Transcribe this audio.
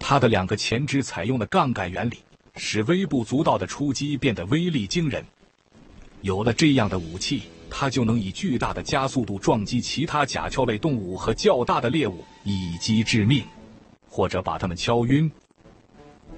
它的2个前肢采用了杠杆原理，使微不足道的出击变得威力惊人。有了这样的武器，它就能以巨大的加速度撞击其他甲壳类动物和较大的猎物，一击致命，或者把它们敲晕，